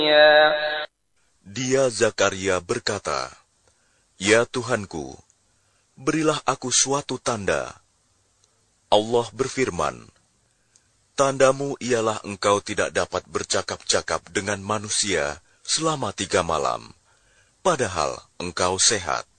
Dia Zakaria berkata, "Ya Tuhanku, berilah aku suatu tanda." Allah berfirman, "Tandamu ialah engkau tidak dapat bercakap-cakap dengan manusia selama 3 malam, padahal engkau sehat."